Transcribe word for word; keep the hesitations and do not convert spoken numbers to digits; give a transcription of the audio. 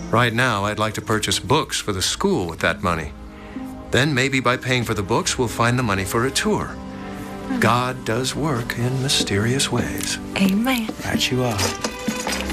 Right now, I'd like to purchase books for the school with that money. Then maybe by paying for the books, we'll find the money for a tour. God does work in mysterious ways. Amen. Right you are.